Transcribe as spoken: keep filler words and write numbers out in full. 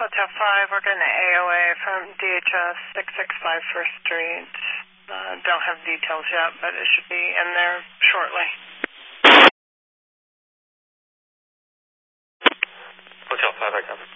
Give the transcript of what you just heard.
Hotel five, we're getting an A O A from D H S six six five First Street. Uh, don't have details yet, but it should be in there shortly. Hotel five, I copy.